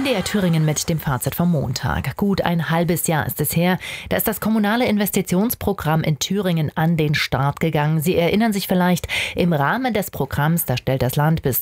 MDR Thüringen mit dem Fazit vom Montag. Gut ein halbes Jahr ist es her, da ist das kommunale Investitionsprogramm in Thüringen an den Start gegangen. Sie erinnern sich vielleicht, im Rahmen des Programms, da stellt das Land bis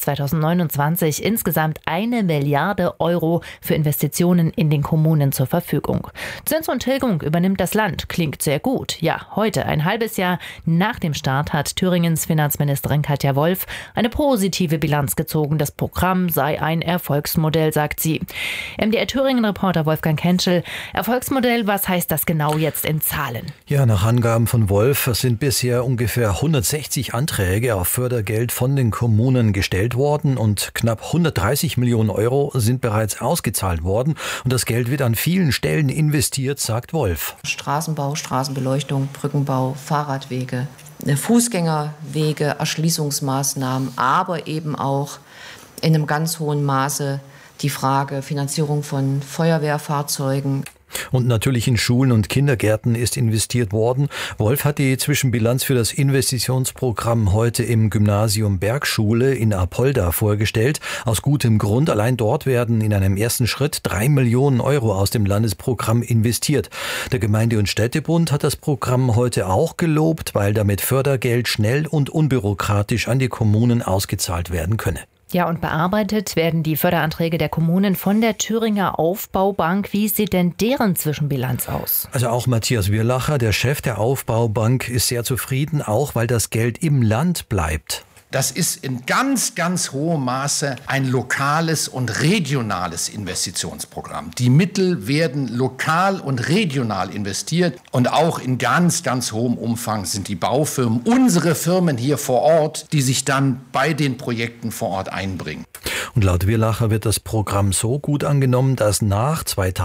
2029 insgesamt 1 Milliarde Euro für Investitionen in den Kommunen zur Verfügung. Zins und Tilgung übernimmt das Land. Klingt sehr gut. Ja, heute, ein halbes Jahr nach dem Start, hat Thüringens Finanzministerin Katja Wolf eine positive Bilanz gezogen. Das Programm sei ein Erfolgsmodell, sagt sie. MDR Thüringen-Reporter Wolfgang Kentschel. Erfolgsmodell, was heißt das genau jetzt in Zahlen? Ja, nach Angaben von Wolf sind bisher ungefähr 160 Anträge auf Fördergeld von den Kommunen gestellt worden und knapp 130 Millionen Euro sind bereits ausgezahlt worden. Und das Geld wird an vielen Stellen investiert, sagt Wolf. Straßenbau, Straßenbeleuchtung, Brückenbau, Fahrradwege, Fußgängerwege, Erschließungsmaßnahmen, aber eben auch in einem ganz hohen Maße die Frage Finanzierung von Feuerwehrfahrzeugen. Und natürlich in Schulen und Kindergärten ist investiert worden. Wolf hat die Zwischenbilanz für das Investitionsprogramm heute im Gymnasium Bergschule in Apolda vorgestellt. Aus gutem Grund, allein dort werden in einem ersten Schritt 3 Millionen Euro aus dem Landesprogramm investiert. Der Gemeinde- und Städtebund hat das Programm heute auch gelobt, weil damit Fördergeld schnell und unbürokratisch an die Kommunen ausgezahlt werden könne. Ja, und bearbeitet werden die Förderanträge der Kommunen von der Thüringer Aufbaubank. Wie sieht denn deren Zwischenbilanz aus? Also auch Matthias Wirlacher, der Chef der Aufbaubank, ist sehr zufrieden, auch weil das Geld im Land bleibt. Das ist in ganz, ganz hohem Maße ein lokales und regionales Investitionsprogramm. Die Mittel werden lokal und regional investiert und auch in ganz, ganz hohem Umfang sind die Baufirmen, unsere Firmen hier vor Ort, die sich dann bei den Projekten vor Ort einbringen. Und laut Wirlacher wird das Programm so gut angenommen, dass nach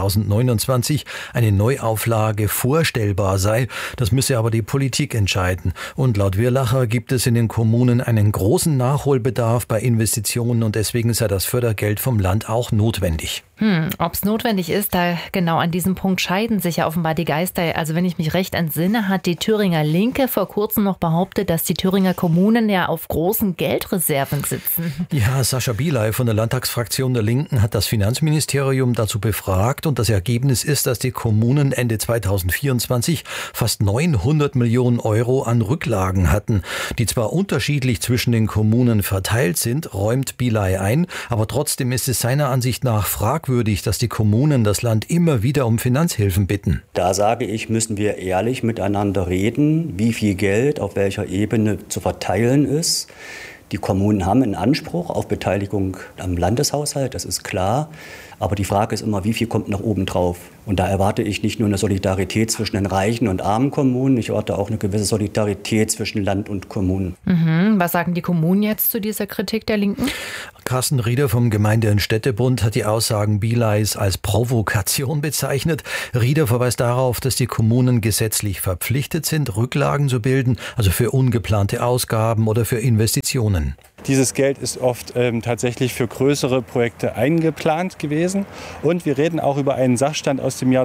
2029 eine Neuauflage vorstellbar sei. Das müsse aber die Politik entscheiden. Und laut Wirlacher gibt es in den Kommunen einen großen Nachholbedarf bei Investitionen und deswegen sei das Fördergeld vom Land auch notwendig. Ob es notwendig ist, da genau an diesem Punkt scheiden sich ja offenbar die Geister. Also wenn ich mich recht entsinne, hat die Thüringer Linke vor kurzem noch behauptet, dass die Thüringer Kommunen ja auf großen Geldreserven sitzen. Ja, Sascha Bielay von der Landtagsfraktion der Linken hat das Finanzministerium dazu befragt und das Ergebnis ist, dass die Kommunen Ende 2024 fast 900 Millionen Euro an Rücklagen hatten, die zwar unterschiedlich zwischen den Kommunen verteilt sind, räumt Bielay ein, aber trotzdem ist es seiner Ansicht nach fragwürdig, dass die Kommunen das Land immer wieder um Finanzhilfen bitten. Da sage ich, müssen wir ehrlich miteinander reden, wie viel Geld auf welcher Ebene zu verteilen ist. Die Kommunen haben einen Anspruch auf Beteiligung am Landeshaushalt, das ist klar. Aber die Frage ist immer, wie viel kommt nach oben drauf? Und da erwarte ich nicht nur eine Solidarität zwischen den reichen und armen Kommunen, ich erwarte auch eine gewisse Solidarität zwischen Land und Kommunen. Was sagen die Kommunen jetzt zu dieser Kritik der Linken? Carsten Rieder vom Gemeinde- und Städtebund hat die Aussagen Bielays als Provokation bezeichnet. Rieder verweist darauf, dass die Kommunen gesetzlich verpflichtet sind, Rücklagen zu bilden, also für ungeplante Ausgaben oder für Investitionen. Dieses Geld ist oft tatsächlich für größere Projekte eingeplant gewesen. Und wir reden auch über einen Sachstand aus dem Jahr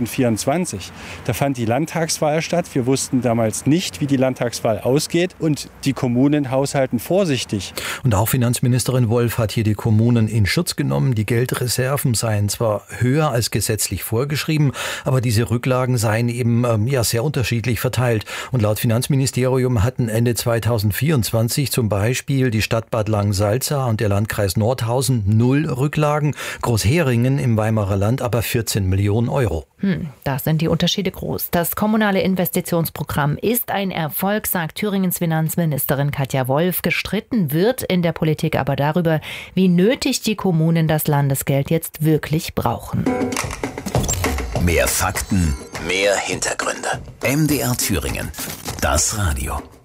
2024. Da fand die Landtagswahl statt. Wir wussten damals nicht, wie die Landtagswahl ausgeht. Und die Kommunen haushalten vorsichtig. Und auch Finanzministerin Wolf hat hier die Kommunen in Schutz genommen. Die Geldreserven seien zwar höher als gesetzlich vorgeschrieben, aber diese Rücklagen seien eben sehr unterschiedlich verteilt. Und laut Finanzministerium hatten Ende 2024 zum Beispiel die Stadt Bad Langensalza und der Landkreis Nordhausen 0 Rücklagen, Großheringen im Weimarer Land aber 14 Millionen Euro. Da sind die Unterschiede groß. Das kommunale Investitionsprogramm ist ein Erfolg, sagt Thüringens Finanzministerin Katja Wolf. Gestritten wird in der Politik aber darüber, wie nötig die Kommunen das Landesgeld jetzt wirklich brauchen. Mehr Fakten, mehr Hintergründe. MDR Thüringen. Das Radio.